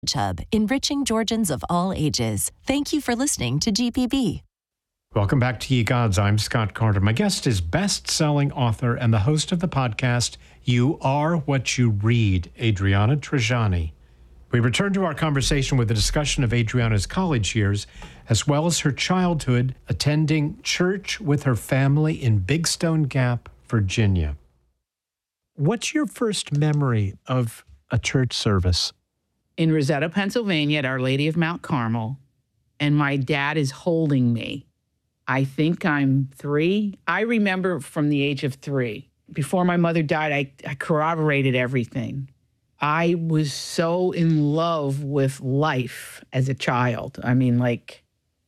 Hub, enriching Georgians of all ages. Thank you for listening to GPB. Welcome back to Ye Gods. I'm Scott Carter. My guest is best-selling author and the host of the podcast, You Are What You Read, Adriana Trigiani. We return to our conversation with a discussion of Adriana's college years, as well as her childhood attending church with her family in Big Stone Gap, Virginia. What's your first memory of a church service? In Rosetto, Pennsylvania, at Our Lady of Mount Carmel, and my dad is holding me. I think I'm 3. I remember from the age of 3. Before my mother died, I corroborated everything. I was so in love with life as a child. I mean, like,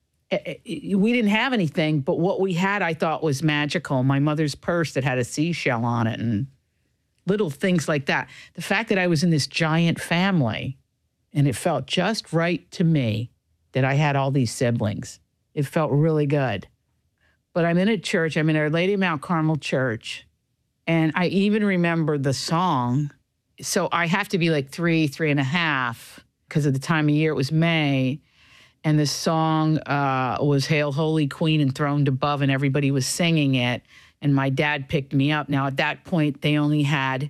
we didn't have anything, but what we had I thought was magical. My mother's purse that had a seashell on it and little things like that. The fact that I was in this giant family and it felt just right to me that I had all these siblings. It felt really good. But I'm in a church. I'm in Our Lady of Mount Carmel Church. And I even remember the song. So I have to be like 3.5, because of the time of year. It was May. And the song was Hail, Holy Queen, Enthroned Above, and everybody was singing it. And my dad picked me up. Now, at that point, they only had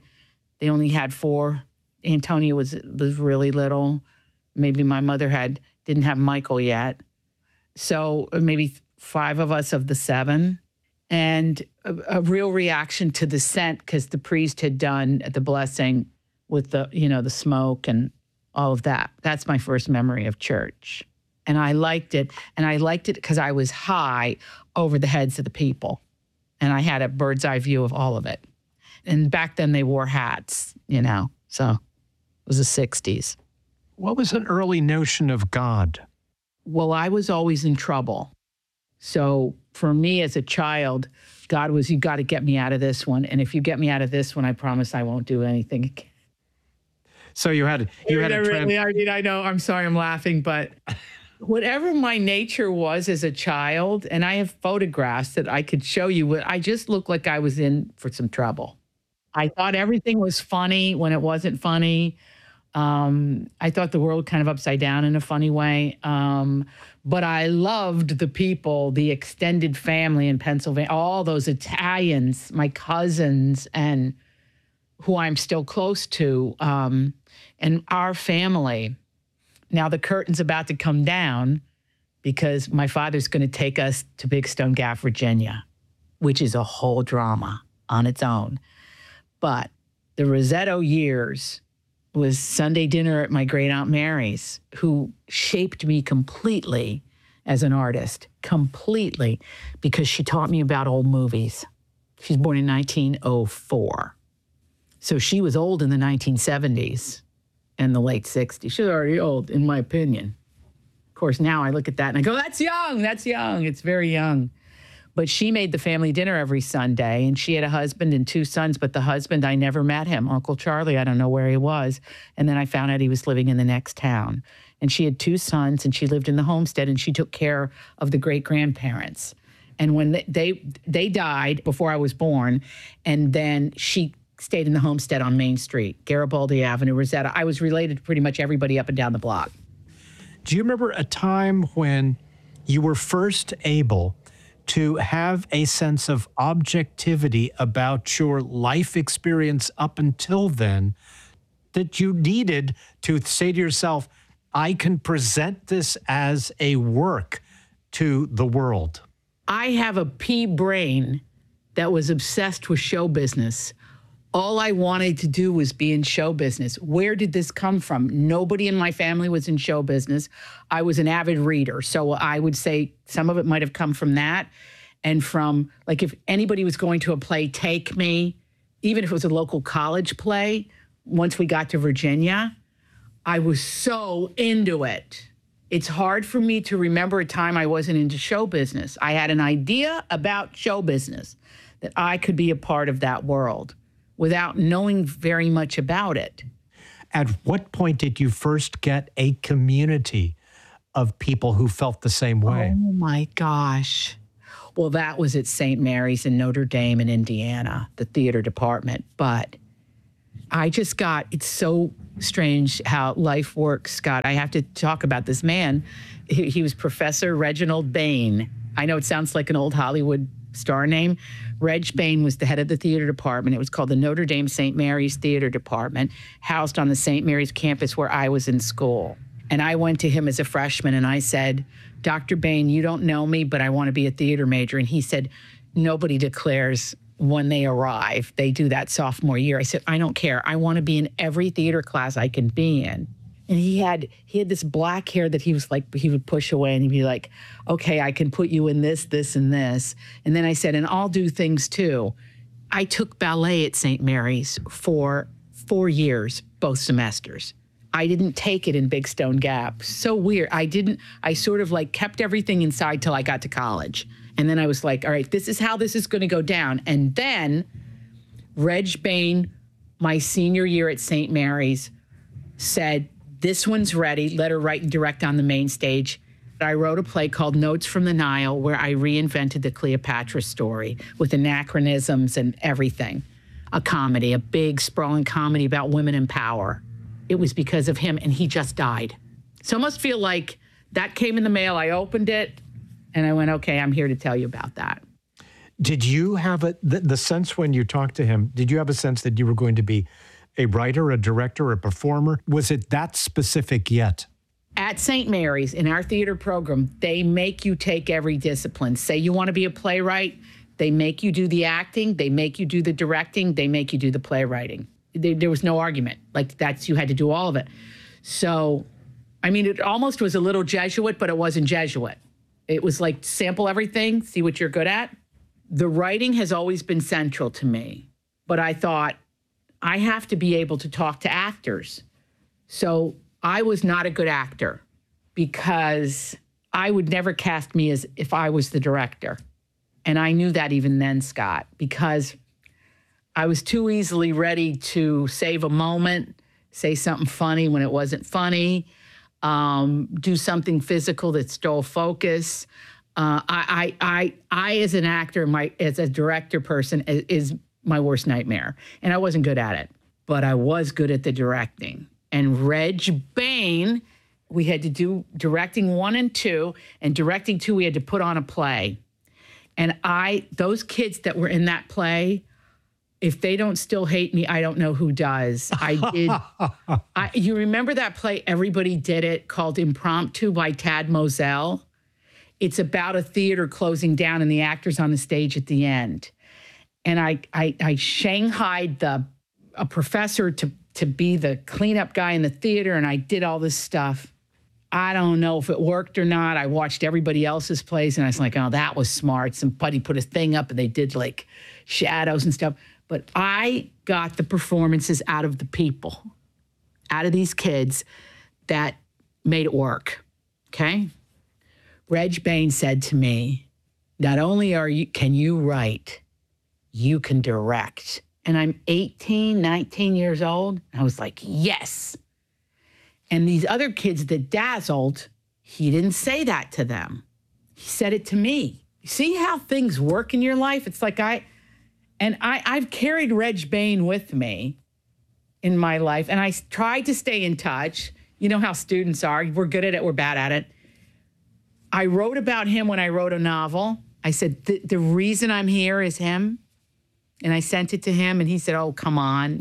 4. Antonia was really little. Maybe my mother didn't have Michael yet. So maybe 5 of us of the 7. And a real reaction to the scent, because the priest had done the blessing with the smoke and all of that. That's my first memory of church. And I liked it. And I liked it because I was high over the heads of the people. And I had a bird's eye view of all of it. And back then they wore hats, so it was the 60s. What was an early notion of God? Well, I was always in trouble. So for me as a child, God was, you got to get me out of this one. And if you get me out of this one, I promise I won't do anything again. So you had I know, I'm sorry, I'm laughing, but whatever my nature was as a child, and I have photographs that I could show you, I just looked like I was in for some trouble. I thought everything was funny when it wasn't funny. I thought the world kind of upside down in a funny way. But I loved the people, the extended family in Pennsylvania, all those Italians, my cousins, and who I'm still close to, and our family. Now the curtain's about to come down because my father's going to take us to Big Stone Gap, Virginia, which is a whole drama on its own. But the Rosetto years was Sunday dinner at my great Aunt Mary's, who shaped me completely as an artist, completely, because she taught me about old movies. She's born in 1904. So she was old in the 1970s and the late 60s. She's already old, in my opinion. Of course, now I look at that and I go, that's young. It's very young. But she made the family dinner every Sunday, and she had a husband and 2 sons, but the husband, I never met him. Uncle Charlie, I don't know where he was. And then I found out he was living in the next town. And she had 2 sons, and she lived in the homestead, and she took care of the great-grandparents. And when they died before I was born, and then she stayed in the homestead on Main Street, Garibaldi Avenue, Rosetta. I was related to pretty much everybody up and down the block. Do you remember a time when you were first able to have a sense of objectivity about your life experience up until then, that you needed to say to yourself, I can present this as a work to the world? I have a pea brain that was obsessed with show business. All I wanted to do was be in show business. Where did this come from? Nobody in my family was in show business. I was an avid reader. So I would say some of it might have come from that. And from, like, if anybody was going to a play, Take Me, even if it was a local college play, once we got to Virginia, I was so into it. It's hard for me to remember a time I wasn't into show business. I had an idea about show business, that I could be a part of that world without knowing very much about it. At what point did you first get a community of people who felt the same way? Oh, my gosh. Well, that was at St. Mary's in Notre Dame in Indiana, the theater department. But It's so strange how life works, Scott. I have to talk about this man. He was Professor Reginald Bain. I know it sounds like an old Hollywood star name. Reg Bain was the head of the theater department. It was called the Notre Dame St. Mary's Theater Department, housed on the St. Mary's campus where I was in school. And I went to him as a freshman and I said, Dr. Bain, you don't know me, but I want to be a theater major. And he said, nobody declares when they arrive. They do that sophomore year. I said, I don't care. I want to be in every theater class I can be in. And he had this black hair that he was like, he would push away and he'd be like, okay, I can put you in this, this, and this. And then I said, and I'll do things too. I took ballet at St. Mary's for 4 years, both semesters. I didn't take it in Big Stone Gap. So weird. I sort of like kept everything inside till I got to college. And then I was like, all right, this is how this is going to go down. And then Reg Bain, my senior year at St. Mary's, said, this one's ready. Let her write and direct on the main stage. I wrote a play called Notes from the Nile, where I reinvented the Cleopatra story with anachronisms and everything. A comedy, a big sprawling comedy about women in power. It was because of him, and he just died. So it must feel like that came in the mail. I opened it, and I went, okay, I'm here to tell you about that. Did you have the sense when you talked to him, did you have a sense that you were going to be a writer, a director, a performer? Was it that specific yet? At St. Mary's, in our theater program, they make you take every discipline. Say you want to be a playwright, they make you do the acting, they make you do the directing, they make you do the playwriting. There was no argument. Like, you had to do all of it. So, I mean, it almost was a little Jesuit, but it wasn't Jesuit. It was like, sample everything, see what you're good at. The writing has always been central to me, but I thought, I have to be able to talk to actors. So I was not a good actor because I would never cast me as if I was the director. And I knew that even then, Scott, because I was too easily ready to save a moment, say something funny when it wasn't funny, do something physical that stole focus. I as an actor, as a director person, is my worst nightmare. And I wasn't good at it, but I was good at the directing. And Reg Bain, we had to do directing 1 and 2, and directing 2, we had to put on a play. And those kids that were in that play, if they don't still hate me, I don't know who does. You remember that play, Everybody Did It, called Impromptu by Tad Moselle? It's about a theater closing down and the actors on the stage at the end. And I shanghaied a professor to be the cleanup guy in the theater, and I did all this stuff. I don't know if it worked or not. I watched everybody else's plays, and I was like, oh, that was smart. Somebody put a thing up, and they did, like, shadows and stuff. But I got the performances out of the people, out of these kids, that made it work, okay? Reg Bain said to me, not only can you write, you can direct. And I'm 18, 19 years old. And I was like, yes. And these other kids that dazzled, he didn't say that to them. He said it to me. See how things work in your life? It's like I've carried Reg Bain with me in my life. And I tried to stay in touch. You know how students are. We're good at it. We're bad at it. I wrote about him when I wrote a novel. I said, the reason I'm here is him. And I sent it to him, and he said, oh, come on,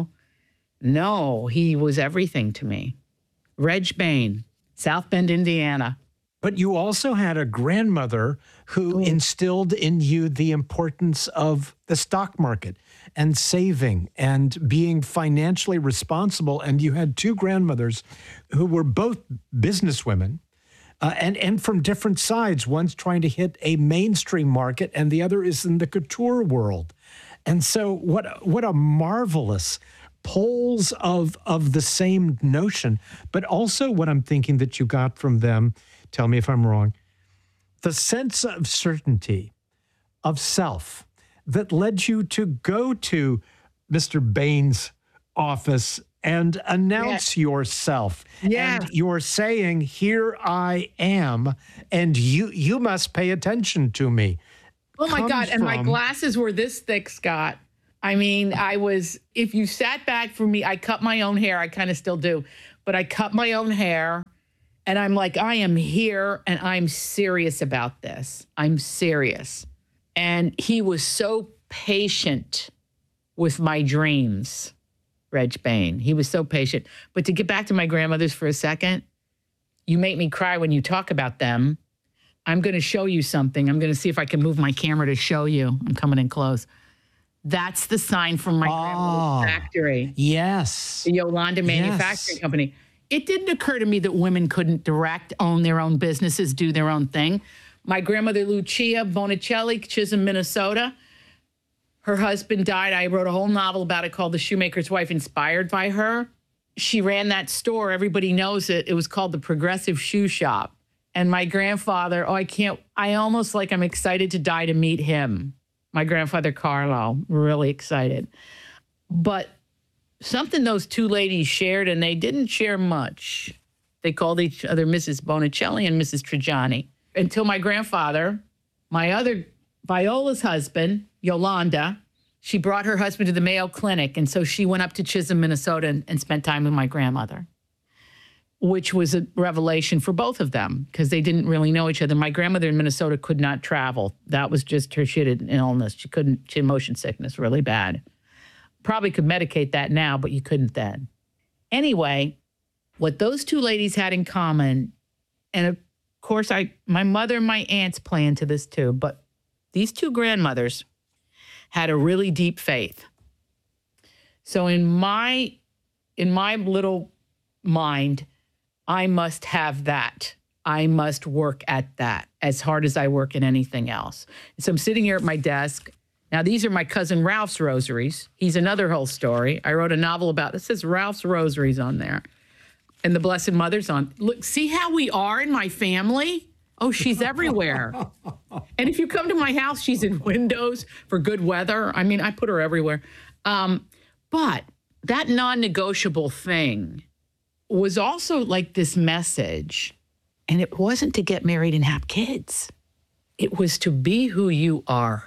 No, he was everything to me. Reg Bain, South Bend, Indiana. But you also had a grandmother who instilled in you the importance of the stock market and saving and being financially responsible. And you had 2 grandmothers who were both businesswomen. And from different sides. One's trying to hit a mainstream market, and the other is in the couture world. And so what a marvelous poles of the same notion, but also what I'm thinking that you got from them, tell me if I'm wrong, the sense of certainty, of self, that led you to go to Mr. Bain's office and announce yourself. Yeah. And you're saying, here I am, and you must pay attention to me. Oh, my God. And my glasses were this thick, Scott. I mean, if you sat back for me, I cut my own hair. I kind of still do, but I cut my own hair and I'm like, I am here and I'm serious about this. I'm serious. And he was so patient with my dreams, Reg Bain. He was so patient. But to get back to my grandmothers for a second, you make me cry when you talk about them. I'm going to show you something. I'm going to see if I can move my camera to show you. I'm coming in close. That's the sign from my grandmother's factory. Yes. The Yolanda Manufacturing Company. It didn't occur to me that women couldn't direct, own their own businesses, do their own thing. My grandmother, Lucia Bonicelli, Chisholm, Minnesota, her husband died. I wrote a whole novel about it called The Shoemaker's Wife, inspired by her. She ran that store. Everybody knows it. It was called the Progressive Shoe Shop. And my grandfather, I'm excited to die to meet him. My grandfather, Carlo, really excited. But something those two ladies shared, and they didn't share much. They called each other Mrs. Bonicelli and Mrs. Trajani. Until my grandfather, my other, Viola's husband, Yolanda, she brought her husband to the Mayo Clinic. And so she went up to Chisholm, Minnesota and spent time with my grandmother, which was a revelation for both of them because they didn't really know each other. My grandmother in Minnesota could not travel. That was just her. She had an illness. She had motion sickness really bad. Probably could medicate that now, but you couldn't then. Anyway, what those two ladies had in common, and of course, my mother and my aunts play into this too, but these two grandmothers had a really deep faith. So in my little mind, I must have that. I must work at that as hard as I work in anything else. So I'm sitting here at my desk. Now, these are my cousin Ralph's rosaries. He's another whole story. I wrote a novel about, it says Ralph's rosaries on there. And the Blessed Mother's on. Look, see how we are in my family? Oh, she's everywhere. And if you come to my house, she's in windows for good weather. I mean, I put her everywhere. But that non-negotiable thing was also like this message. And it wasn't to get married and have kids. It was to be who you are.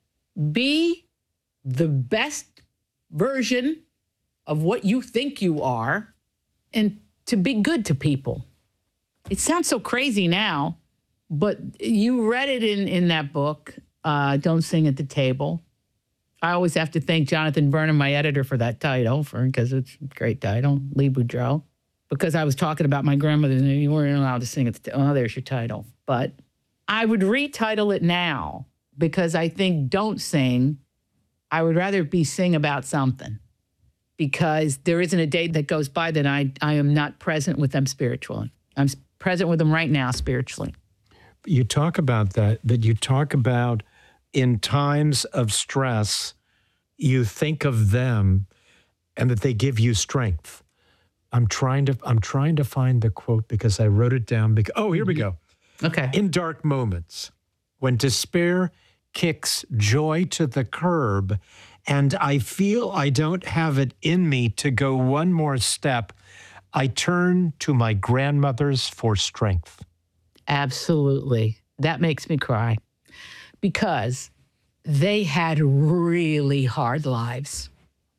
Be the best version of what you think you are and to be good to people. It sounds so crazy now, but you read it in that book, Don't Sing at the Table. I always have to thank Jonathan Burnham, my editor, for that title, because it's a great title, Lee Boudreau, because I was talking about my grandmother and you weren't allowed to sing at the table. Oh, there's your title. But I would retitle it now because I think Don't Sing, I would rather be sing about something because there isn't a day that goes by that I am not present with them spiritually. I'm present with them right now spiritually. You talk about that you talk about in times of stress, you think of them and that they give you strength. I'm trying to find the quote because I wrote it down. Here we go. Okay. In dark moments, when despair kicks joy to the curb, and I feel I don't have it in me to go one more step, I turn to my grandmothers for strength. Absolutely. That makes me cry because they had really hard lives.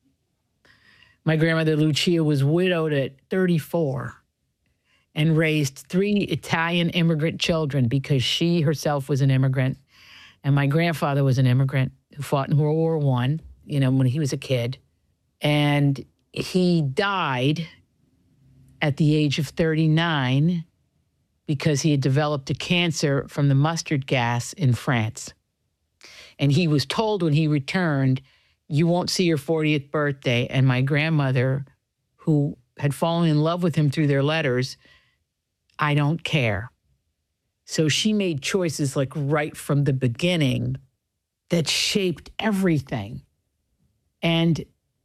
My grandmother, Lucia, was widowed at 34 and raised 3 Italian immigrant children because she herself was an immigrant. And my grandfather was an immigrant who fought in World War I, when he was a kid. And he died at the age of 39 because he had developed a cancer from the mustard gas in France. And he was told when he returned, you won't see your 40th birthday. And my grandmother, who had fallen in love with him through their letters, I don't care. So she made choices like right from the beginning that shaped everything. And,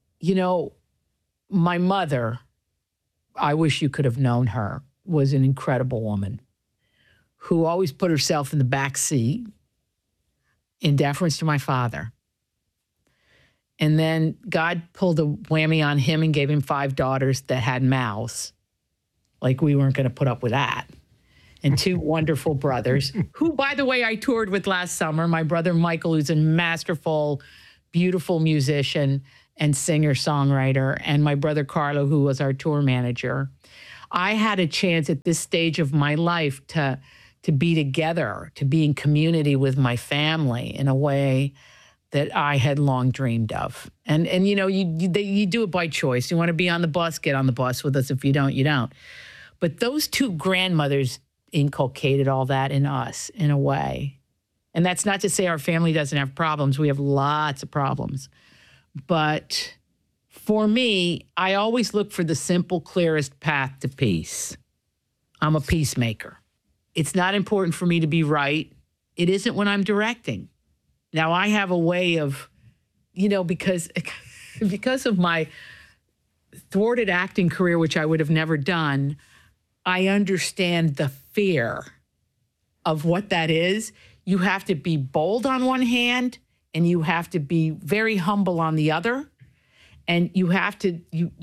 my mother, I wish you could have known her, was an incredible woman who always put herself in the back seat in deference to my father. And then God pulled a whammy on him and gave him 5 daughters that had mouths. Like we weren't going to put up with that. And 2 wonderful brothers, who, by the way, I toured with last summer. My brother Michael, who's a masterful beautiful musician and singer-songwriter, and my brother Carlo, who was our tour manager. I had a chance at this stage of my life to be together, to be in community with my family in a way that I had long dreamed of. And you know, you do it by choice. You want to be on the bus, get on the bus with us. If you don't, you don't. But those two grandmothers inculcated all that in us in a way. And that's not to say our family doesn't have problems. We have lots of problems. But for me, I always look for the simple, clearest path to peace. I'm a peacemaker. It's not important for me to be right. It isn't when I'm directing. Now, I have a way of, you know, because of my thwarted acting career, which I would have never done, I understand the fear of what that is. You have to be bold on one hand, and you have to be very humble on the other. And you have to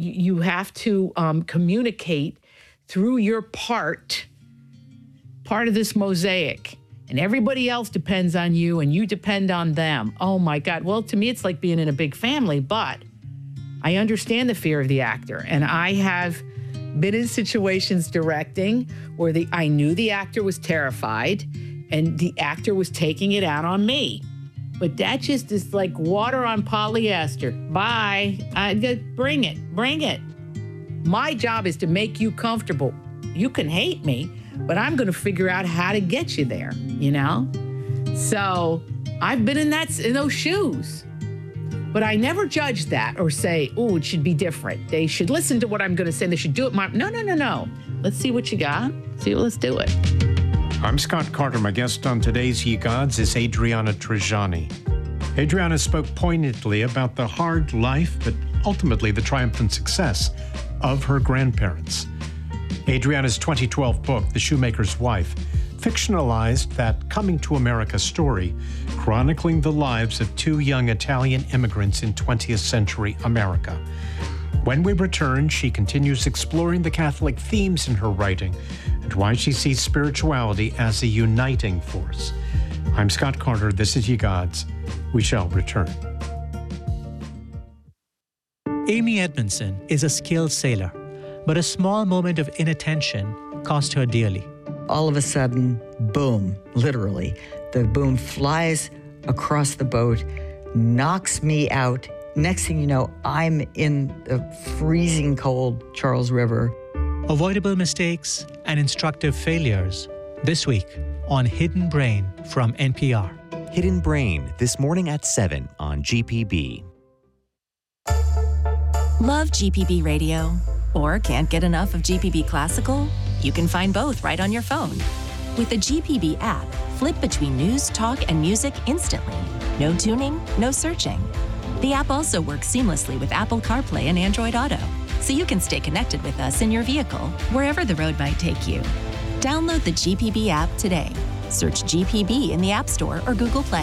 communicate through your part of this mosaic. And everybody else depends on you, and you depend on them. Oh, my God. Well, to me, it's like being in a big family, but I understand the fear of the actor. And I have been in situations directing where I knew the actor was terrified, and the actor was taking it out on me. But that just is like water on polyester. Bye. Bring it. My job is to make you comfortable. You can hate me, but I'm going to figure out how to get you there, you know? So I've been in those shoes. But I never judge that or say, oh, it should be different. They should listen to what I'm going to say. They should do it. No. Let's see what you got. Let's do it. I'm Scott Carter. My guest on today's Ye Gods is Adriana Trigiani. Adriana spoke poignantly about the hard life, but ultimately the triumphant success of her grandparents. Adriana's 2012 book, The Shoemaker's Wife, fictionalized that coming to America story, chronicling the lives of two young Italian immigrants in 20th century America. When we return, she continues exploring the Catholic themes in her writing and why she sees spirituality as a uniting force. I'm Scott Carter. This is Ye Gods. We shall return. Amy Edmondson is a skilled sailor, but a small moment of inattention cost her dearly. All of a sudden, boom, literally, the boom flies across the boat, knocks me out. Next thing you know, I'm in the freezing cold Charles River. Avoidable mistakes and instructive failures. This week on Hidden Brain from NPR. Hidden Brain, this morning at 7 on GPB. Love GPB Radio? Or can't get enough of GPB Classical? You can find both right on your phone. With the GPB app, flip between news, talk, and music instantly. No tuning, no searching. The app also works seamlessly with Apple CarPlay and Android Auto, so you can stay connected with us in your vehicle, wherever the road might take you. Download the GPB app today. Search GPB in the App Store or Google Play.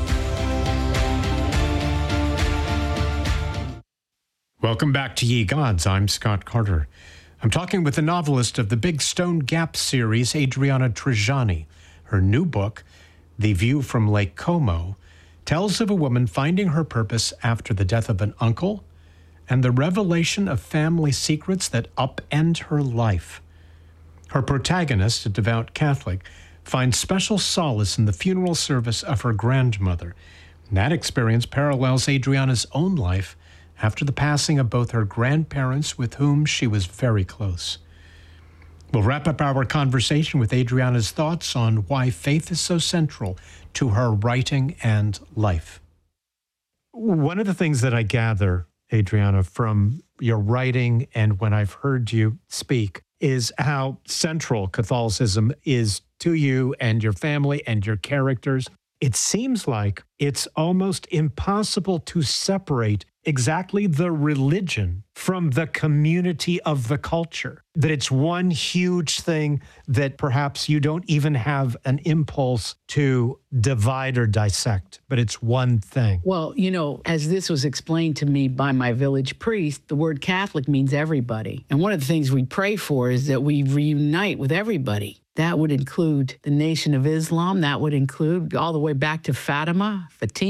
Welcome back to Ye Gods. I'm Scott Carter. I'm talking with the novelist of the Big Stone Gap series, Adriana Trigiani. Her new book, The View from Lake Como, tells of a woman finding her purpose after the death of an uncle and the revelation of family secrets that upend her life. Her protagonist, a devout Catholic, finds special solace in the funeral service of her grandmother. And that experience parallels Adriana's own life after the passing of both her grandparents, with whom she was very close. We'll wrap up our conversation with Adriana's thoughts on why faith is so central to her writing and life. One of the things that I gather, Adriana, from your writing and when I've heard you speak is how central Catholicism is to you and your family and your characters. It seems like it's almost impossible to separate exactly the religion from the community of the culture, that it's one huge thing that perhaps you don't even have an impulse to divide or dissect, but it's one thing. Well, you know, as this was explained to me by my village priest, the word Catholic means everybody. And one of the things we pray for is that we reunite with everybody. That would include the Nation of Islam. That would include all the way back to Fatima.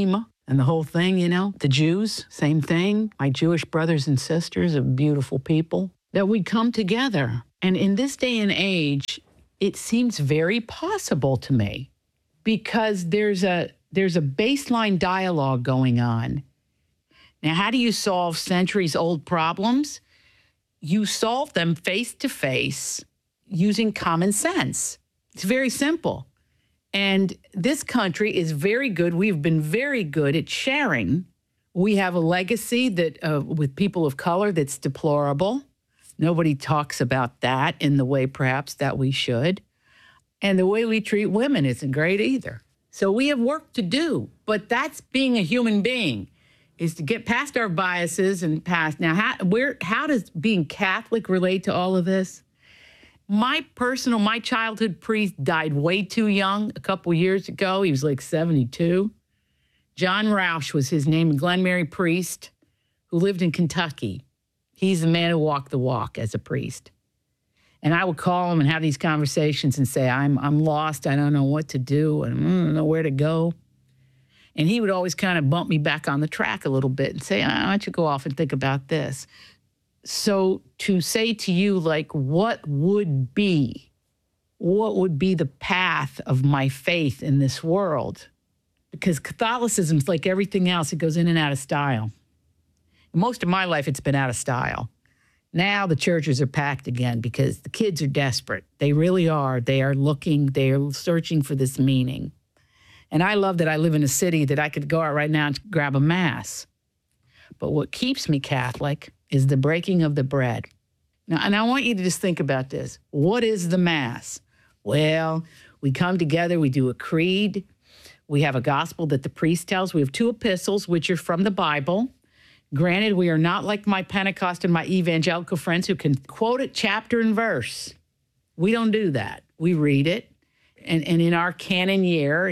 and the whole thing, the Jews, same thing. My Jewish brothers and sisters are beautiful people, that we come together. And in this day and age, it seems very possible to me because there's a baseline dialogue going on. Now, how do you solve centuries-old problems? You solve them face to face using common sense. It's very simple. And this country is very good. We've been very good at sharing. We have a legacy that with people of color that's deplorable. Nobody talks about that in the way perhaps that we should. And the way we treat women isn't great either. So we have work to do, but that's being a human being, is to get past our biases and past. Now, how does being Catholic relate to all of this? My childhood priest died way too young a couple years ago. He was like 72. John Roush was his name, a Glen Mary priest who lived in Kentucky. He's the man who walked the walk as a priest. And I would call him and have these conversations and say, I'm lost. I don't know what to do. I don't know where to go. And he would always kind of bump me back on the track a little bit and say, why don't you go off and think about this? So to say to you, like, what would be the path of my faith in this world? Because Catholicism's like everything else. It goes in and out of style. Most of my life, it's been out of style. Now the churches are packed again because the kids are desperate. They really are. They are searching for this meaning. And I love that I live in a city that I could go out right now and grab a mass. But what keeps me Catholic is the breaking of the bread. Now, and I want you to just think about this. What is the Mass? Well, we come together, we do a creed, we have a gospel that the priest tells, we have 2 epistles, which are from the Bible. Granted, we are not like my Pentecost and my evangelical friends who can quote it chapter and verse. We don't do that. We read it. And in our canon year,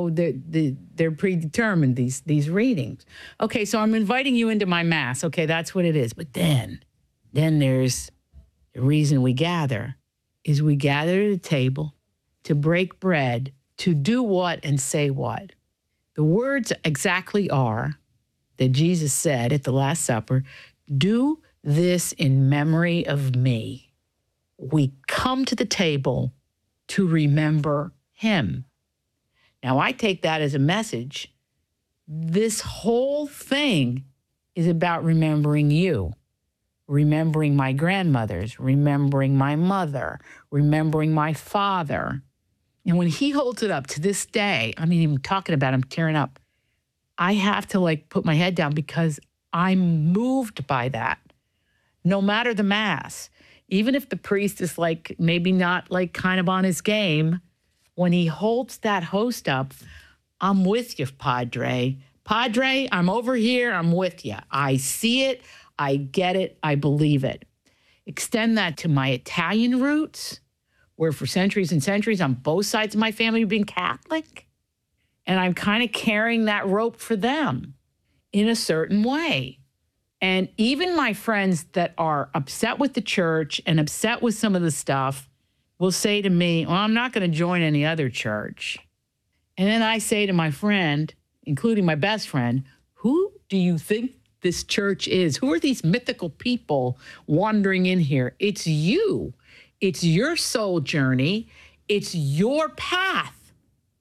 they're predetermined, these readings. Okay, so I'm inviting you into my Mass. Okay, that's what it is. But then there's the reason we gather is we gather at a table to break bread, to do what and say what. The words exactly are that Jesus said at the Last Supper, do this in memory of me. We come to the table to remember him. Now, I take that as a message. This whole thing is about remembering you, remembering my grandmothers, remembering my mother, remembering my father. And when he holds it up to this day, I mean, even talking about him tearing up, I have to put my head down because I'm moved by that. No matter the Mass. Even if the priest is maybe not kind of on his game, when he holds that host up, I'm with you, Padre. Padre, I'm over here. I'm with you. I see it. I get it. I believe it. Extend that to my Italian roots, where for centuries and centuries on both sides of my family have been Catholic. And I'm kind of carrying that rope for them in a certain way. And even my friends that are upset with the church and upset with some of the stuff will say to me, well, I'm not going to join any other church. And then I say to my friend, including my best friend, who do you think this church is? Who are these mythical people wandering in here? It's you. It's your soul journey. It's your path.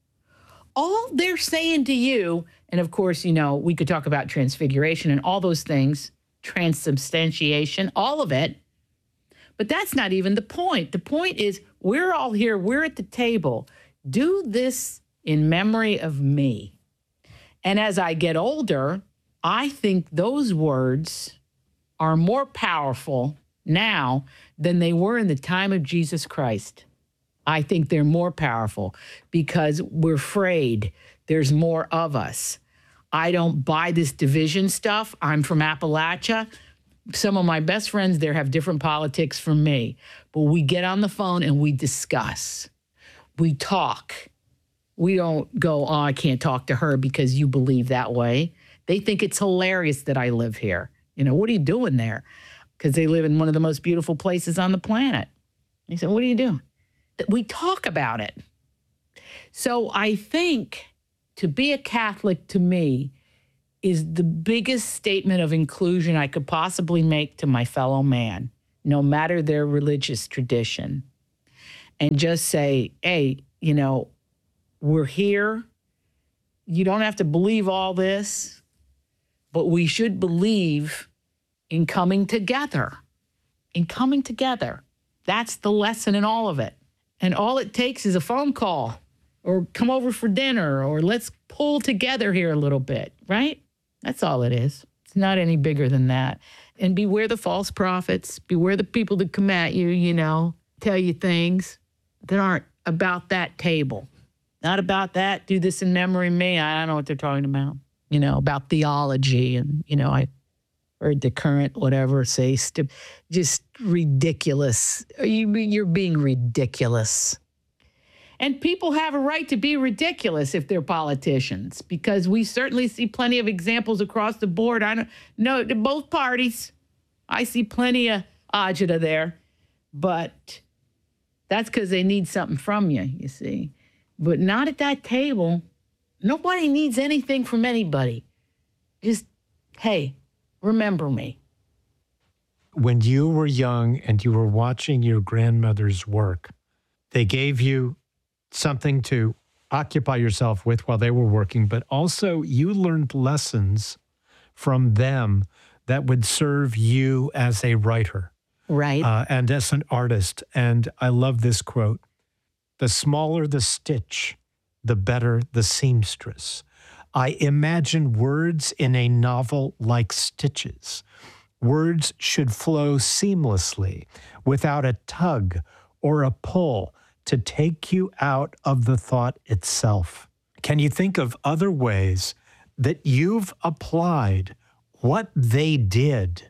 All they're saying to you, and of course, we could talk about transfiguration and all those things, transubstantiation, all of it. But that's not even the point. The point is we're all here. We're at the table. Do this in memory of me. And as I get older, I think those words are more powerful now than they were in the time of Jesus Christ. I think they're more powerful because we're afraid there's more of us. I don't buy this division stuff. I'm from Appalachia. Some of my best friends there have different politics from me. But we get on the phone and we discuss. We talk. We don't go, oh, I can't talk to her because you believe that way. They think it's hilarious that I live here. What are you doing there? Because they live in one of the most beautiful places on the planet. They said, what are you doing? We talk about it. So I think to be a Catholic to me is the biggest statement of inclusion I could possibly make to my fellow man, no matter their religious tradition. And just say, hey, you know, we're here. You don't have to believe all this, but we should believe in coming together. In coming together. That's the lesson in all of it. And all it takes is a phone call or come over for dinner or let's pull together here a little bit, right? That's all it is. It's not any bigger than that. And beware the false prophets. Beware the people that come at you, you know, tell you things that aren't about that table. Not about that, do this in memory of me. I don't know what they're talking about, you know, about theology. And, you know, I heard the current whatever say, just ridiculous. You're being ridiculous. And people have a right to be ridiculous if they're politicians, because we certainly see plenty of examples across the board. I don't know, both parties. I see plenty of agita there, but that's because they need something from you, you see. But not at that table. Nobody needs anything from anybody. Just, hey, remember me. When you were young and you were watching your grandmother's work, they gave you something to occupy yourself with while they were working, but also you learned lessons from them that would serve you as a writer. Right. And as an artist. And I love this quote: "The smaller the stitch, the better the seamstress. I imagine words in a novel like stitches. Words should flow seamlessly, without a tug or a pull to take you out of the thought itself." Can you think of other ways that you've applied what they did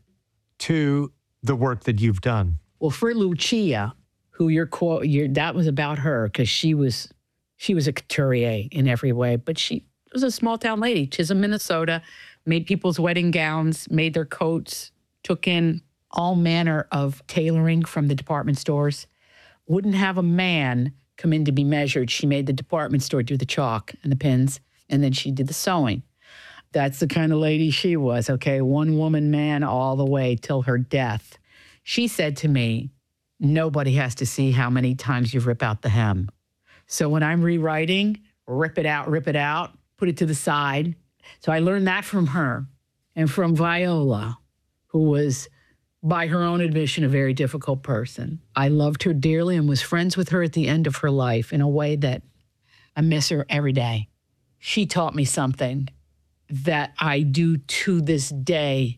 to the work that you've done? Well, for Lucia, who that was about her, because she was a couturier in every way, but she was a small town lady, Chisholm, Minnesota, made people's wedding gowns, made their coats, took in all manner of tailoring from the department stores. Wouldn't have a man come in to be measured. She made the department store do the chalk and the pins, and then she did the sewing. That's the kind of lady she was, okay? One woman man all the way till her death. She said to me, nobody has to see how many times you rip out the hem. So when I'm rewriting, rip it out, put it to the side. So I learned that from her and from Viola, who was, by her own admission, a very difficult person. I loved her dearly and was friends with her at the end of her life in a way that I miss her every day. She taught me something that I do to this day,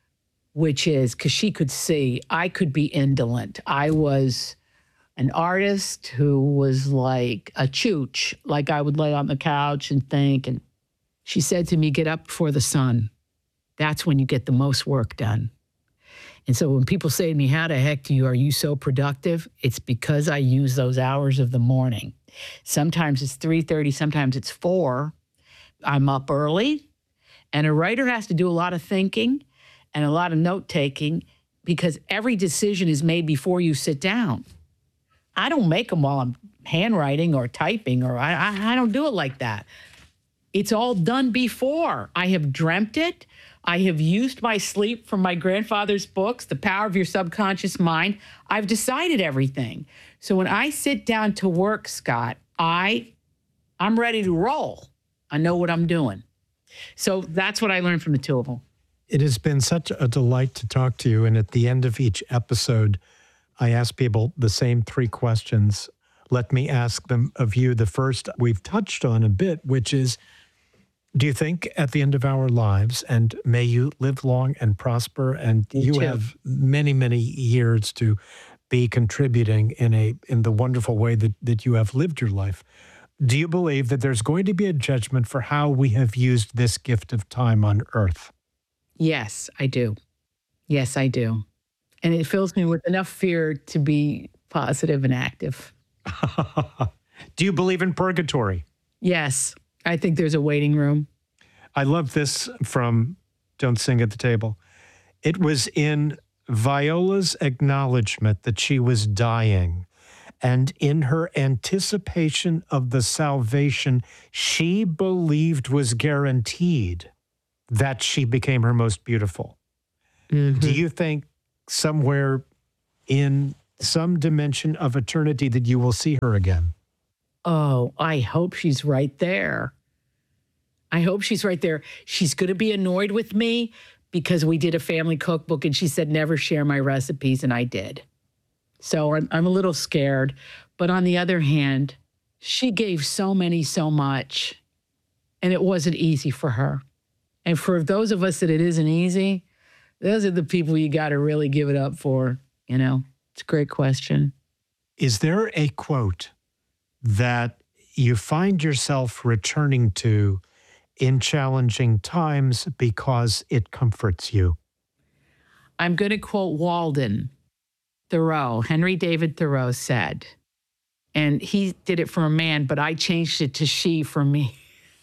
which is, because she could see I could be indolent. I was an artist who was like a chooch, like I would lay on the couch and think. And she said to me, get up before the sun. That's when you get the most work done. And so when people say to me, how the heck are you so productive? It's because I use those hours of the morning. Sometimes it's 3:30, sometimes it's 4. I'm up early. And a writer has to do a lot of thinking and a lot of note-taking because every decision is made before you sit down. I don't make them while I'm handwriting or typing, or I don't do it like that. It's all done before. I have dreamt it. I have used my sleep from my grandfather's books, The Power of Your Subconscious Mind. I've decided everything. So when I sit down to work, Scott, I'm ready to roll. I know what I'm doing. So that's what I learned from the two of them. It has been such a delight to talk to you. And at the end of each episode, I ask people the same 3 questions. Let me ask them of you. The first we've touched on a bit, which is, do you think at the end of our lives, and may you live long and prosper, and you have many, many years to be contributing in the wonderful way that you have lived your life, do you believe that there's going to be a judgment for how we have used this gift of time on earth? Yes, I do. Yes, I do. And it fills me with enough fear to be positive and active. Do you believe in purgatory? Yes, I think there's a waiting room. I love this from Don't Sing at the Table. It was in Viola's acknowledgement that she was dying, and in her anticipation of the salvation she believed was guaranteed, that she became her most beautiful. Mm-hmm. Do you think somewhere in some dimension of eternity that you will see her again? Oh, I hope she's right there. I hope she's right there. She's going to be annoyed with me because we did a family cookbook and she said, never share my recipes. And I did. So I'm a little scared. But on the other hand, she gave so much, and it wasn't easy for her. And for those of us that it isn't easy, those are the people you got to really give it up for. You know, it's a great question. Is there a quote that you find yourself returning to in challenging times because it comforts you? I'm going to quote Walden Thoreau. Henry David Thoreau said, and he did it for a man, but I changed it to she for me.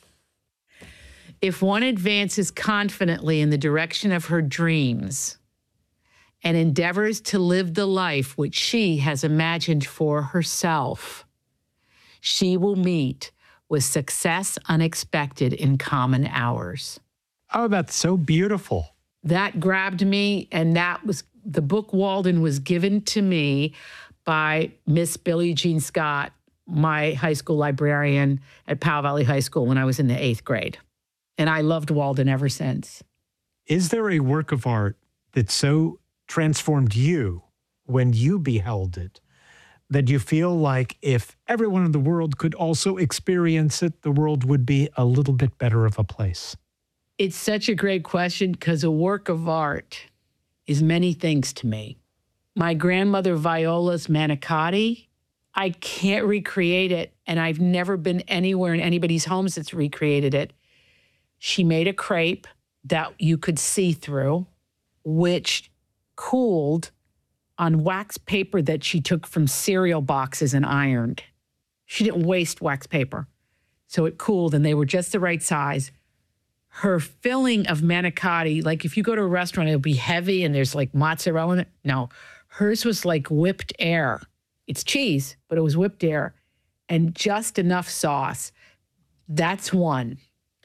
If one advances confidently in the direction of her dreams and endeavors to live the life which she has imagined for herself, she will meet with success unexpected in common hours. Oh, that's so beautiful. That grabbed me, and that was the book Walden was given to me by Miss Billie Jean Scott, my high school librarian at Powell Valley High School when I was in the 8th grade. And I loved Walden ever since. Is there a work of art that so transformed you when you beheld it that you feel like if everyone in the world could also experience it, the world would be a little bit better of a place? It's such a great question because a work of art is many things to me. My grandmother Viola's manicotti, I can't recreate it, and I've never been anywhere in anybody's homes that's recreated it. She made a crepe that you could see through, which cooled on wax paper that she took from cereal boxes and ironed. She didn't waste wax paper. So it cooled, and they were just the right size. Her filling of manicotti, like if you go to a restaurant, it'll be heavy and there's like mozzarella in it. No, hers was like whipped air. It's cheese, but it was whipped air and just enough sauce. That's one.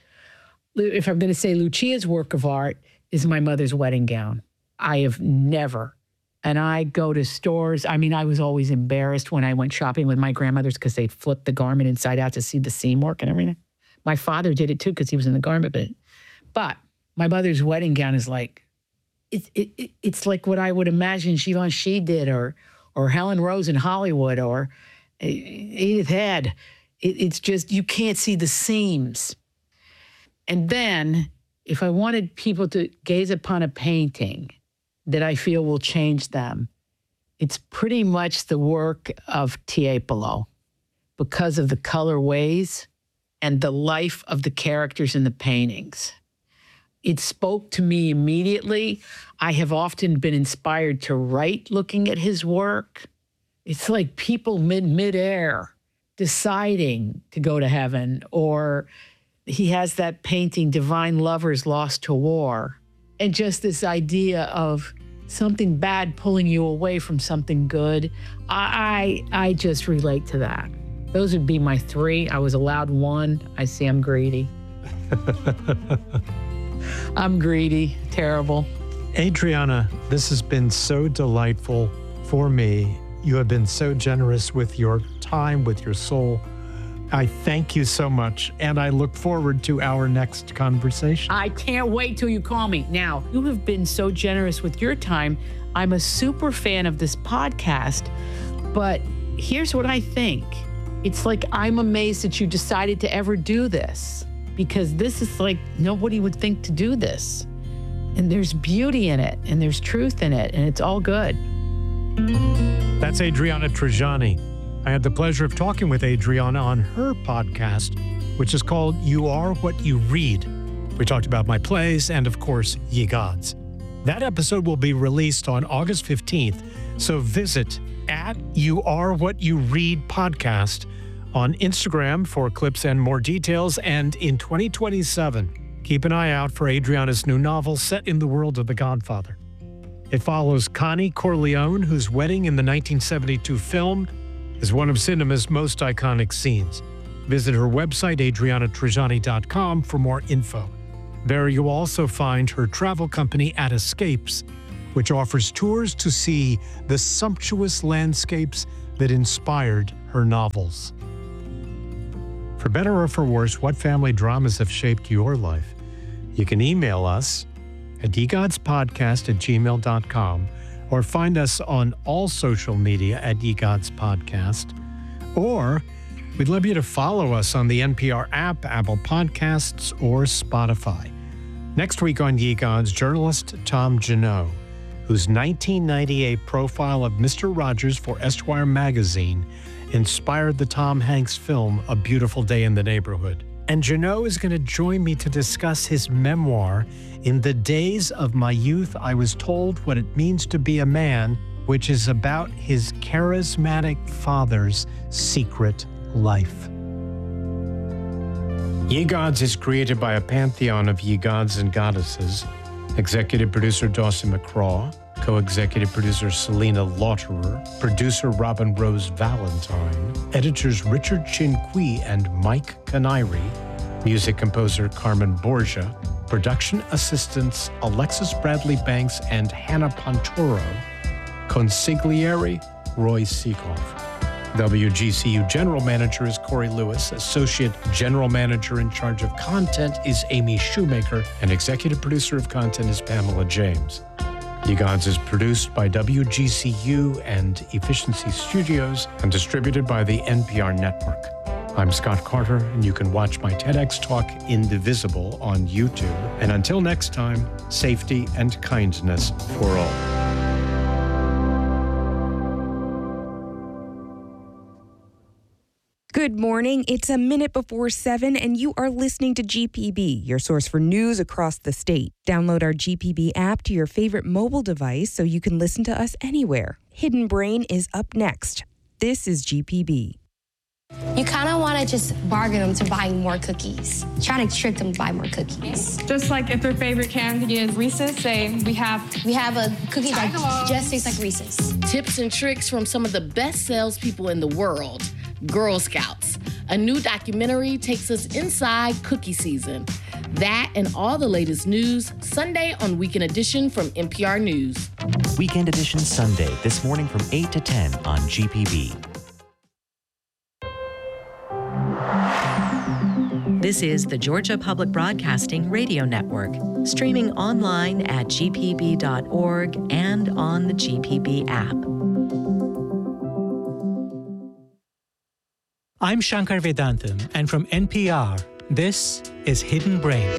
If I'm going to say Lucia's work of art is my mother's wedding gown. I have never, and I go to stores. I mean, I was always embarrassed when I went shopping with my grandmothers because they'd flip the garment inside out to see the seam work and everything. My father did it too because he was in the garment business. But my mother's wedding gown is like, it's like what I would imagine Givenchy did or Helen Rose in Hollywood or Edith Head. It's just, you can't see the seams. And then if I wanted people to gaze upon a painting that I feel will change them, it's pretty much the work of Tiepolo because of the colorways and the life of the characters in the paintings. It spoke to me immediately. I have often been inspired to write looking at his work. It's like people midair deciding to go to heaven, or he has that painting, Divine Lovers Lost to War, and just this idea of something bad pulling you away from something good. I just relate to that. Those would be my three. I was allowed one. I say I'm greedy. I'm greedy. Terrible. Adriana, this has been so delightful for me. You have been so generous with your time, with your soul. I thank you so much, and I look forward to our next conversation. I can't wait till you call me. Now, you have been so generous with your time. I'm a super fan of this podcast, but here's what I think. It's like I'm amazed that you decided to ever do this, because this is like nobody would think to do this. And there's beauty in it, and there's truth in it, and it's all good. That's Adriana Trigiani. I had the pleasure of talking with Adriana on her podcast, which is called You Are What You Read. We talked about my plays and, of course, Ye Gods. That episode will be released on August 15th, so visit at You Are What You Read podcast on Instagram for clips and more details. And in 2027, keep an eye out for Adriana's new novel set in the world of The Godfather. It follows Connie Corleone, whose wedding in the 1972 film is one of cinema's most iconic scenes. Visit her website, adrianatrigiani.com, for more info. There you'll also find her travel company At Escapes, which offers tours to see the sumptuous landscapes that inspired her novels. For better or for worse, what family dramas have shaped your life? You can email us at egodspodcast@gmail.com or find us on all social media at egodspodcast. Or we'd love you to follow us on the NPR app, Apple Podcasts, or Spotify. Next week on Ye Gods, journalist Tom Janot, whose 1998 profile of Mr. Rogers for Esquire magazine inspired the Tom Hanks film A Beautiful Day in the Neighborhood. And Janot is going to join me to discuss his memoir, In the Days of My Youth, I Was Told What It Means to Be a Man, which is about his charismatic father's secret life. Ye Gods is created by a pantheon of ye gods and goddesses. Executive producer Dawson McCraw, co-executive producer Selena Lauterer, producer Robin Rose Valentine, editors Richard Chinqui and Mike Canary, music composer Carmen Borgia, production assistants Alexis Bradley Banks and Hannah Pontoro, consigliere Roy Seekoff. WGCU General Manager is Corey Lewis. Associate General Manager in charge of content is Amy Shoemaker. And Executive Producer of Content is Pamela James. Ye Gods is produced by WGCU and Efficiency Studios and distributed by the NPR Network. I'm Scott Carter, and you can watch my TEDx talk, Indivisible, on YouTube. And until next time, safety and kindness for all. Good morning. It's a minute before 7, and you are listening to GPB, your source for news across the state. Download our GPB app to your favorite mobile device so you can listen to us anywhere. Hidden Brain is up next. This is GPB. You kind of want to just bargain them to buying more cookies. Try to trick them to buy more cookies. Just like if their favorite candy is Reese's, say we have a cookie that just tastes like Reese's. Tips and tricks from some of the best salespeople in the world. Girl Scouts. A new documentary takes us inside cookie season. That and all the latest news, Sunday on Weekend Edition from NPR News. Weekend Edition Sunday, this morning from 8 to 10 on GPB. This is the Georgia Public Broadcasting Radio Network, streaming online at gpb.org and on the GPB app. I'm Shankar Vedantam, and from NPR, this is Hidden Brain.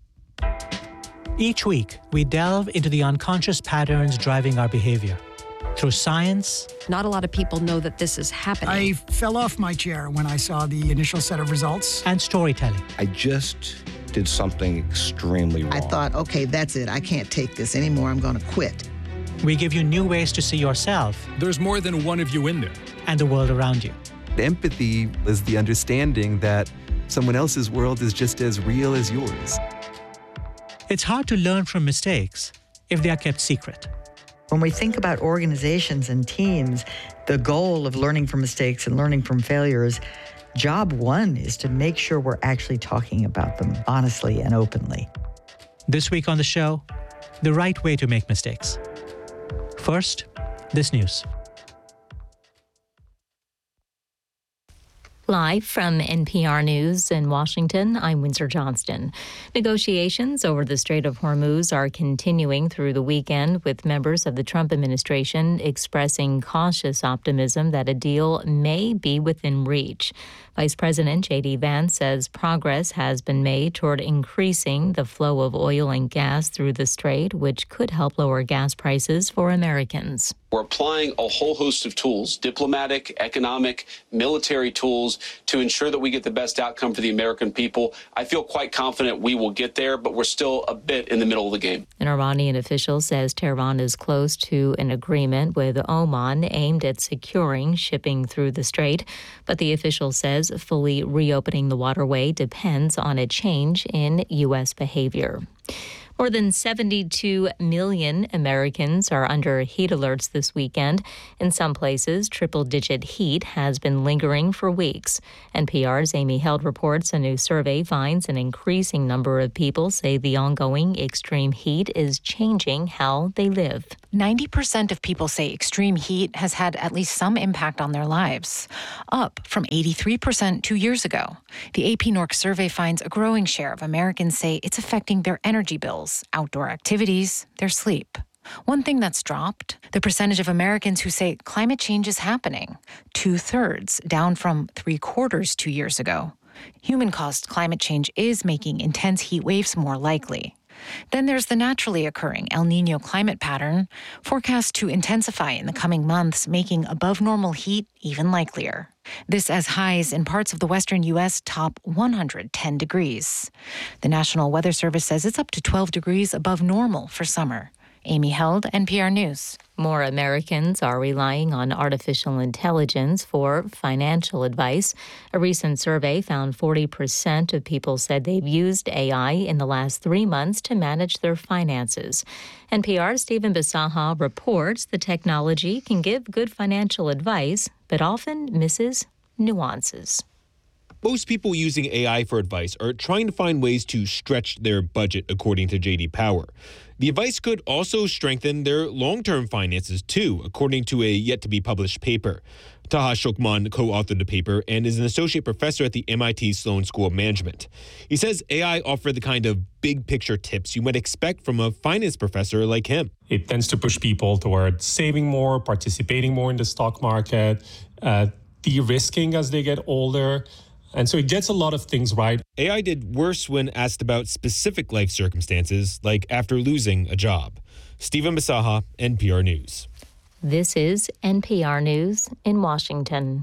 Each week, we delve into the unconscious patterns driving our behavior. Through science. Not a lot of people know that this is happening. I fell off my chair when I saw the initial set of results. And storytelling. I just did something extremely wrong. I thought, okay, that's it. I can't take this anymore. I'm going to quit. We give you new ways to see yourself. There's more than one of you in there. And the world around you. Empathy is the understanding that someone else's world is just as real as yours. It's hard to learn from mistakes if they are kept secret. When we think about organizations and teams, the goal of learning from mistakes and learning from failures, job one is to make sure we're actually talking about them honestly and openly. This week on the show, the right way to make mistakes. First, this news. Live from NPR News in Washington, I'm Windsor Johnston. Negotiations over the Strait of Hormuz are continuing through the weekend, with members of the Trump administration expressing cautious optimism that a deal may be within reach. Vice President J.D. Vance says progress has been made toward increasing the flow of oil and gas through the strait, which could help lower gas prices for Americans. We're applying a whole host of tools, diplomatic, economic, military tools, to ensure that we get the best outcome for the American people. I feel quite confident we will get there, but we're still a bit in the middle of the game. An Iranian official says Tehran is close to an agreement with Oman aimed at securing shipping through the strait, but the official says fully reopening the waterway depends on a change in U.S. behavior. More than 72 million Americans are under heat alerts this weekend. In some places, triple-digit heat has been lingering for weeks. NPR's Amy Held reports a new survey finds an increasing number of people say the ongoing extreme heat is changing how they live. 90% of people say extreme heat has had at least some impact on their lives, up from 83% 2 years ago. The AP NORC survey finds a growing share of Americans say it's affecting their energy bills, outdoor activities, their sleep. One thing that's dropped, the percentage of Americans who say climate change is happening, 2/3, down from 3/4 2 years ago. Human-caused climate change is making intense heat waves more likely. Then there's the naturally occurring El Niño climate pattern, forecast to intensify in the coming months, making above-normal heat even likelier. This as highs in parts of the western U.S. top 110 degrees. The National Weather Service says it's up to 12 degrees above normal for summer. Amy Held, NPR News. More Americans are relying on artificial intelligence for financial advice. A recent survey found 40% of people said they've used AI in the last 3 months to manage their finances. NPR's Stephen Bisaha reports the technology can give good financial advice, but often misses nuances. Most people using AI for advice are trying to find ways to stretch their budget, according to J.D. Power. The advice could also strengthen their long-term finances, too, according to a yet-to-be-published paper. Taha Shokman co-authored the paper and is an associate professor at the MIT Sloan School of Management. He says AI offer the kind of big-picture tips you might expect from a finance professor like him. It tends to push people toward saving more, participating more in the stock market, de-risking as they get older. And so it gets a lot of things right. AI did worse when asked about specific life circumstances, like after losing a job. Stephen Bisaha, NPR News. This is NPR News in Washington.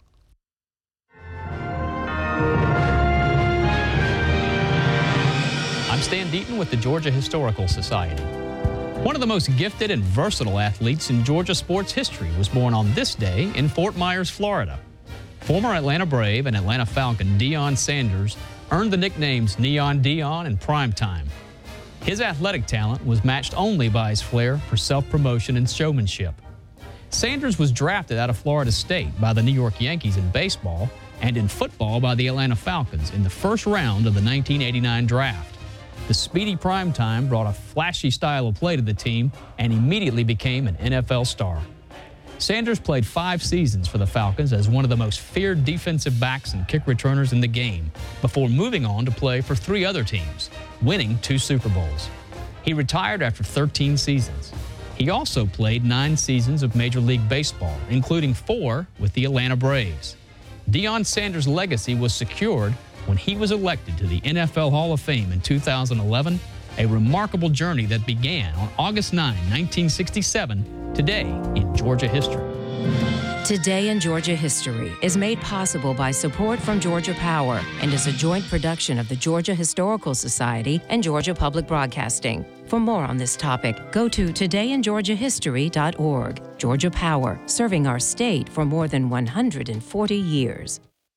I'm Stan Deaton with the Georgia Historical Society. One of the most gifted and versatile athletes in Georgia sports history was born on this day in Fort Myers, Florida. Former Atlanta Brave and Atlanta Falcon Deion Sanders earned the nicknames Neon Deion and Primetime. His athletic talent was matched only by his flair for self-promotion and showmanship. Sanders was drafted out of Florida State by the New York Yankees in baseball and in football by the Atlanta Falcons in the first round of the 1989 draft. The speedy Primetime brought a flashy style of play to the team and immediately became an NFL star. Sanders played 5 seasons for the Falcons as one of the most feared defensive backs and kick returners in the game before moving on to play for 3 other teams, winning 2 Super Bowls. He retired after 13 seasons. He also played 9 seasons of Major League Baseball, including 4 with the Atlanta Braves. Deion Sanders' legacy was secured when he was elected to the NFL Hall of Fame in 2011, a remarkable journey that began on August 9, 1967, today in Georgia history. Today in Georgia History is made possible by support from Georgia Power and is a joint production of the Georgia Historical Society and Georgia Public Broadcasting. For more on this topic, go to todayingeorgiahistory.org. Georgia Power, serving our state for more than 140 years.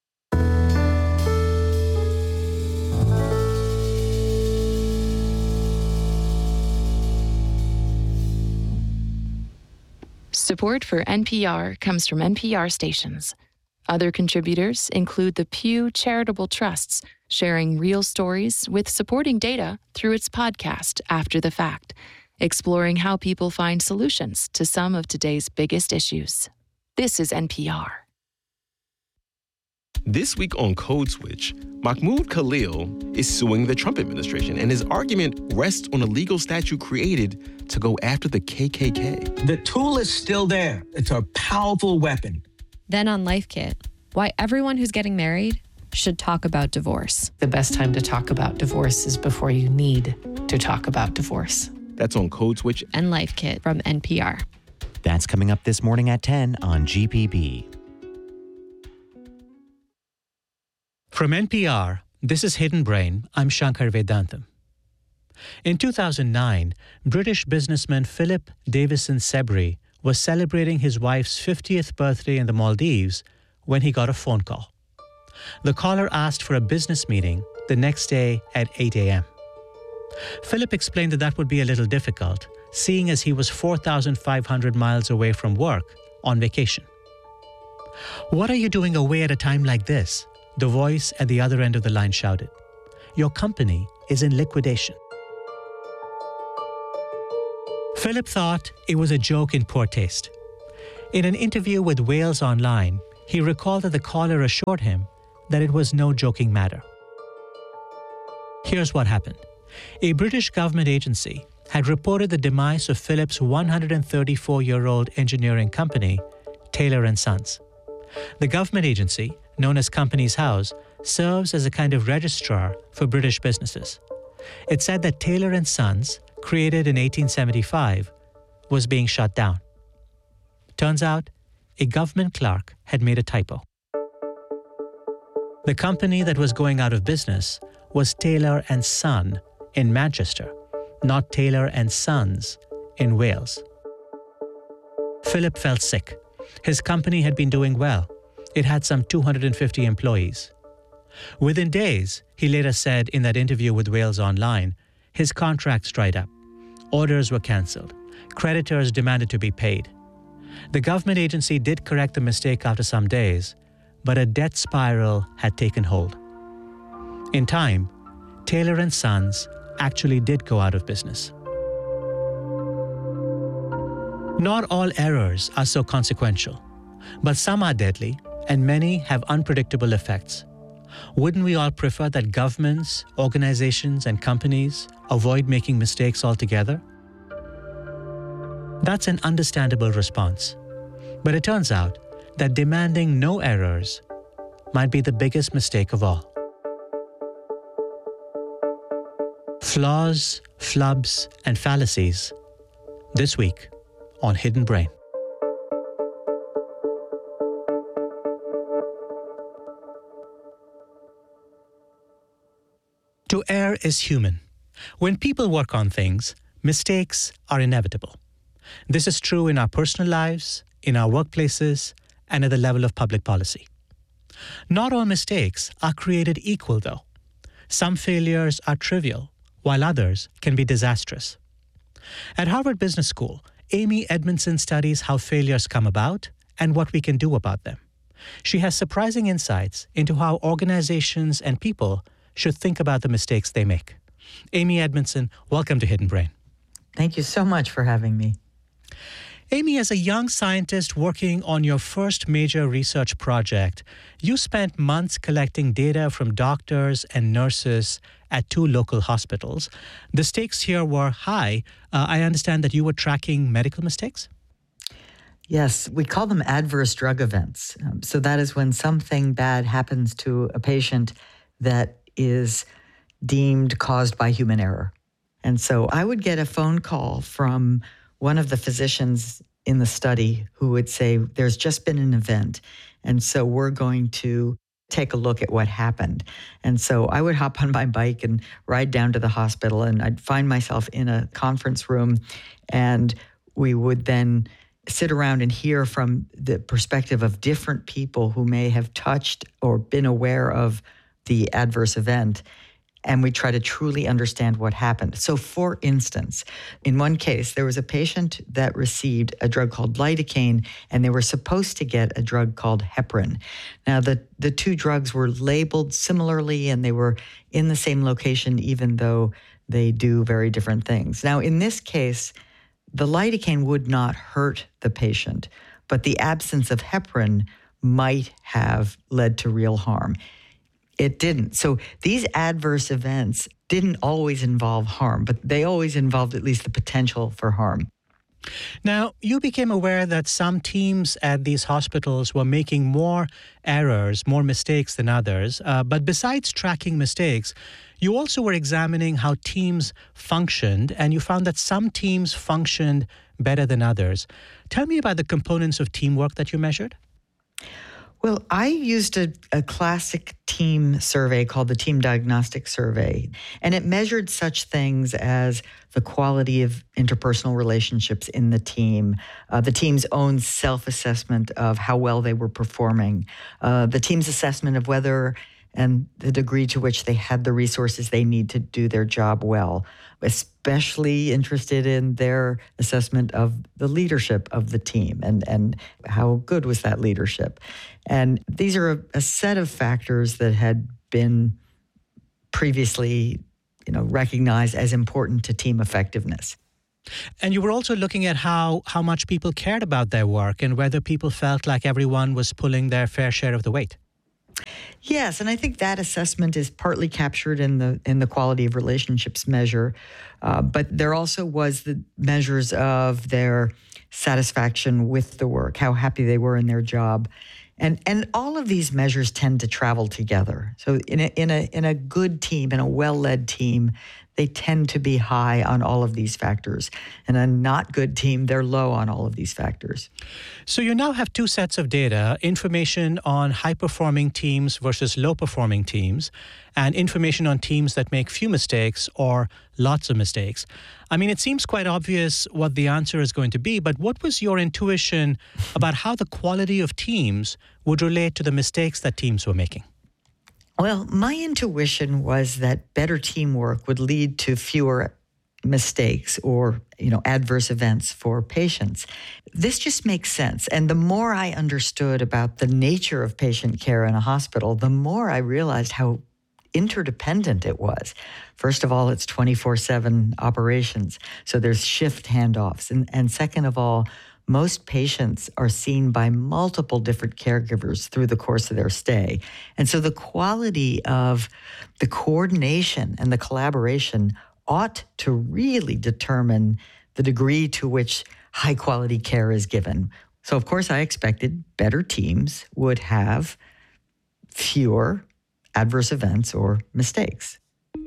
Support for NPR comes from NPR stations. Other contributors include the Pew Charitable Trusts, sharing real stories with supporting data through its podcast, After the Fact, exploring how people find solutions to some of today's biggest issues. This is NPR. This week on Code Switch, Mahmoud Khalil is suing the Trump administration, and his argument rests on a legal statute created to go after the KKK. The tool is still there. It's a powerful weapon. Then on Life Kit, why everyone who's getting married should talk about divorce. The best time to talk about divorce is before you need to talk about divorce. That's on Code Switch and Life Kit from NPR. That's coming up this morning at 10 on GPB. From NPR, this is Hidden Brain. I'm Shankar Vedantam. In 2009, British businessman Philip Davison Sebri was celebrating his wife's 50th birthday in the Maldives when he got a phone call. The caller asked for a business meeting the next day at 8 a.m. Philip explained that would be a little difficult, seeing as he was 4,500 miles away from work on vacation. "What are you doing away at a time like this?" the voice at the other end of the line shouted. "Your company is in liquidation." Philip thought it was a joke in poor taste. In an interview with Wales Online, he recalled that the caller assured him that it was no joking matter. Here's what happened. A British government agency had reported the demise of Philip's 134-year-old engineering company, Taylor & Sons. The government agency, known as Companies House, serves as a kind of registrar for British businesses. It said that Taylor & Sons, created in 1875, was being shut down. Turns out, a government clerk had made a typo. The company that was going out of business was Taylor & Son in Manchester, not Taylor & Sons in Wales. Philip felt sick. His company had been doing well. It had some 250 employees. Within days, he later said in that interview with Wales Online, his contracts dried up. Orders were cancelled. Creditors demanded to be paid. The government agency did correct the mistake after some days, but a debt spiral had taken hold. In time, Taylor & Sons actually did go out of business. Not all errors are so consequential, but some are deadly and many have unpredictable effects. Wouldn't we all prefer that governments, organizations, and companies avoid making mistakes altogether? That's an understandable response. But it turns out that demanding no errors might be the biggest mistake of all. Flaws, flubs, and fallacies. This week on Hidden Brain. To err is human. When people work on things, mistakes are inevitable. This is true in our personal lives, in our workplaces, and at the level of public policy. Not all mistakes are created equal, though. Some failures are trivial, while others can be disastrous. At Harvard Business School, Amy Edmondson studies how failures come about and what we can do about them. She has surprising insights into how organizations and people should think about the mistakes they make. Amy Edmondson, welcome to Hidden Brain. Thank you so much for having me. Amy, as a young scientist working on your first major research project, you spent months collecting data from doctors and nurses at 2 local hospitals. The stakes here were high. I understand that you were tracking medical mistakes? Yes, we call them adverse drug events. So that is when something bad happens to a patient that is deemed caused by human error. And so I would get a phone call from one of the physicians in the study who would say, there's just been an event, and so we're going to take a look at what happened. And so I would hop on my bike and ride down to the hospital, and I'd find myself in a conference room, and we would then sit around and hear from the perspective of different people who may have touched or been aware of the adverse event. And we try to truly understand what happened. So for instance, in one case, there was a patient that received a drug called lidocaine, and they were supposed to get a drug called heparin. Now, the 2 drugs were labeled similarly, and they were in the same location, even though they do very different things. Now, in this case, the lidocaine would not hurt the patient, but the absence of heparin might have led to real harm. It didn't. So these adverse events didn't always involve harm, but they always involved at least the potential for harm. Now, you became aware that some teams at these hospitals were making more errors, more mistakes than others. But besides tracking mistakes, you also were examining how teams functioned, and you found that some teams functioned better than others. Tell me about the components of teamwork that you measured. Well, I used a classic team survey called the Team Diagnostic Survey, and it measured such things as the quality of interpersonal relationships in the team's own self-assessment of how well they were performing, the team's assessment of whether and the degree to which they had the resources they need to do their job well. Especially interested in their assessment of the leadership of the team and how good was that leadership. And these are a set of factors that had been previously, recognized as important to team effectiveness. And you were also looking at how much people cared about their work and whether people felt like everyone was pulling their fair share of the weight. Yes, and I think that assessment is partly captured in the quality of relationships measure, but there also was the measures of their satisfaction with the work, how happy they were in their job, and all of these measures tend to travel together. So in a good team, in a well-led team, they tend to be high on all of these factors. And a not good team, they're low on all of these factors. So you now have two sets of data, information on high-performing teams versus low-performing teams, and information on teams that make few mistakes or lots of mistakes. I mean, it seems quite obvious what the answer is going to be, but what was your intuition about how the quality of teams would relate to the mistakes that teams were making? Well, my intuition was that better teamwork would lead to fewer mistakes or, adverse events for patients. This just makes sense. And the more I understood about the nature of patient care in a hospital, the more I realized how interdependent it was. First of all, it's 24/7 operations. So there's shift handoffs. And second of all, most patients are seen by multiple different caregivers through the course of their stay. And so the quality of the coordination and the collaboration ought to really determine the degree to which high-quality care is given. So, of course, I expected better teams would have fewer adverse events or mistakes.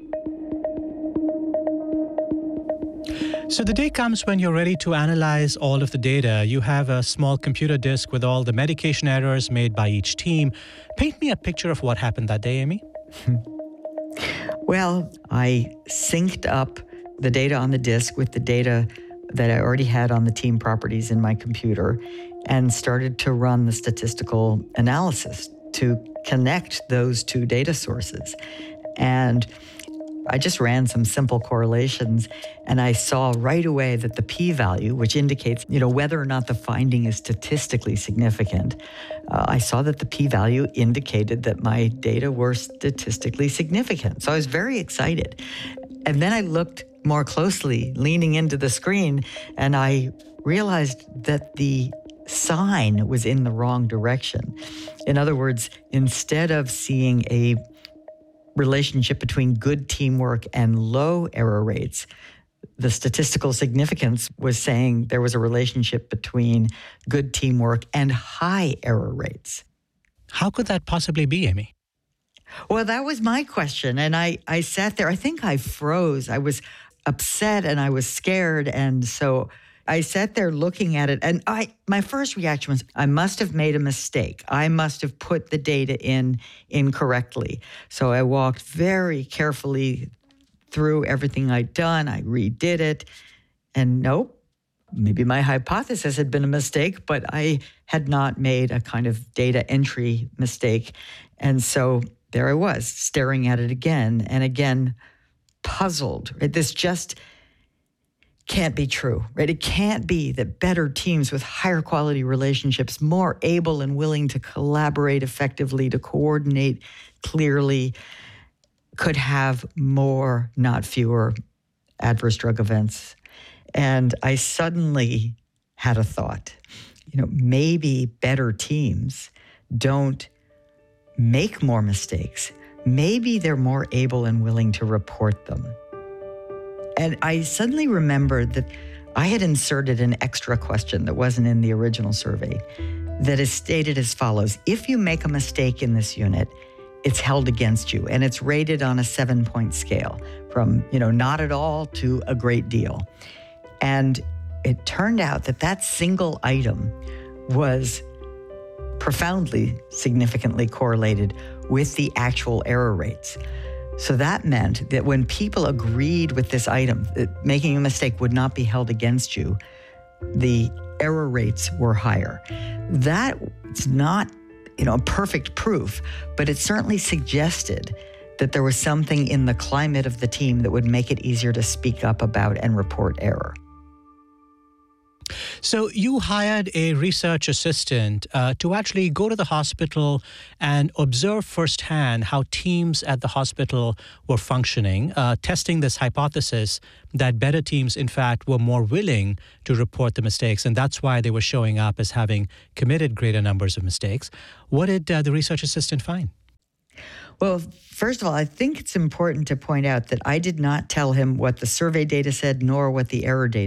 So the day comes when you're ready to analyze all of the data. You have a small computer disk with all the medication errors made by each team. Paint me a picture of what happened that day, Amy. Well, I synced up the data on the disk with the data that I already had on the team properties in my computer and started to run the statistical analysis to connect those two data sources. And I just ran some simple correlations, and I saw right away that the p-value, which indicates, whether or not the finding is statistically significant, I saw that the p-value indicated that my data were statistically significant. So I was very excited. And then I looked more closely, leaning into the screen, and I realized that the sign was in the wrong direction. In other words, instead of seeing a relationship between good teamwork and low error rates, the statistical significance was saying there was a relationship between good teamwork and high error rates. How could that possibly be, Amy? Well, that was my question. And I sat there. I think I froze. I was upset and I was scared. And so I sat there looking at it, and my first reaction was, I must have made a mistake. I must have put the data in incorrectly. So I walked very carefully through everything I'd done. I redid it, and nope, maybe my hypothesis had been a mistake, but I had not made a kind of data entry mistake. And so there I was, staring at it again and again, puzzled. Right? This just can't be true, right? It can't be that better teams with higher quality relationships, more able and willing to collaborate effectively, to coordinate clearly, could have more, not fewer, adverse drug events. And I suddenly had a thought, maybe better teams don't make more mistakes. Maybe they're more able and willing to report them. And I suddenly remembered that I had inserted an extra question that wasn't in the original survey that is stated as follows. If you make a mistake in this unit, it's held against you, and it's rated on a 7-point scale from, not at all to a great deal. And it turned out that single item was profoundly, significantly correlated with the actual error rates. So that meant that when people agreed with this item, that making a mistake would not be held against you, the error rates were higher. That's not perfect proof, but it certainly suggested that there was something in the climate of the team that would make it easier to speak up about and report error. So you hired a research assistant to actually go to the hospital and observe firsthand how teams at the hospital were functioning, testing this hypothesis that better teams, in fact, were more willing to report the mistakes, and that's why they were showing up as having committed greater numbers of mistakes. What did the research assistant find? Well, first of all, I think it's important to point out that I did not tell him what the survey data said nor what the error data